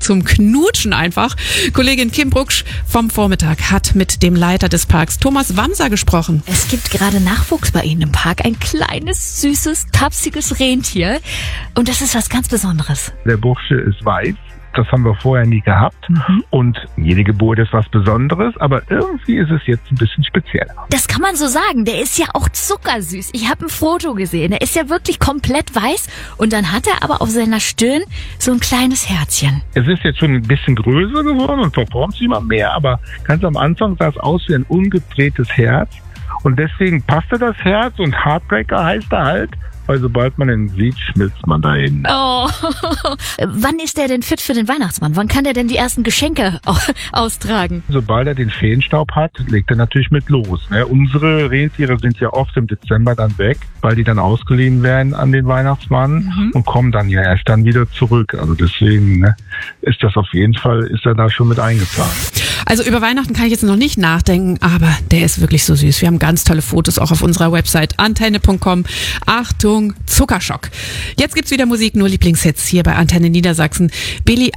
zum Knutschen einfach. Kollegin Kim Brucksch vom Vormittag hat mit dem Leiter des Parks, Thomas Wamser, gesprochen. Es gibt gerade Nachwuchs bei Ihnen im Park. Ein kleines, süßes, tapsiges Rentier. Und das ist was ganz Besonderes. Der Bursche ist weiß. Das haben wir vorher nie gehabt. Und jede Geburt ist was Besonderes, aber irgendwie ist es jetzt ein bisschen spezieller. Das kann man so sagen. Der ist ja auch zuckersüß. Ich habe ein Foto gesehen. Der ist ja wirklich komplett weiß. Und dann hat er aber auf seiner Stirn so ein kleines Herzchen. Es ist jetzt schon ein bisschen größer geworden und verformt sich immer mehr, aber ganz am Anfang sah es aus wie ein umgedrehtes Herz. Und deswegen passte das Herz und Heartbreaker heißt er halt. Weil sobald man ihn sieht, schmilzt man dahin. Oh, wann ist der denn fit für den Weihnachtsmann? Wann kann der denn die ersten Geschenke austragen? Sobald er den Feenstaub hat, legt er natürlich mit los. Unsere Rentiere sind ja oft im Dezember dann weg, weil die dann ausgeliehen werden an den Weihnachtsmann und kommen dann ja erst dann wieder zurück. Also deswegen ist das auf jeden Fall, ist er da schon mit eingeplant. Also über Weihnachten kann ich jetzt noch nicht nachdenken, aber der ist wirklich so süß. Wir haben ganz tolle Fotos auch auf unserer Website antenne.com. Achtung, Zuckerschock. Jetzt gibt's wieder Musik, nur Lieblingshits hier bei Antenne Niedersachsen. Billy